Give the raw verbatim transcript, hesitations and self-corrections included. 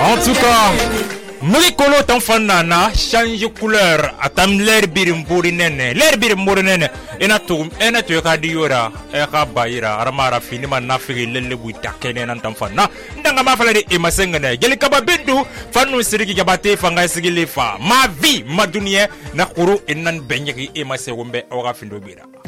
En tout cas, Murikolo Tanfanana change couleur. Atam l'air birimburi nene. L'air birimburi nene. Ena tu ena tu ekadiora. Eka bayira. Aramara fini man nafiri lele buita kene nan tanfana. Ndanga mafala de emasengene. Geli kaba bindu. Fanu siriki kabate fanga sigili fa. Ma vie ma dunia na kuru enan benyeki emase wombe ora findo bira.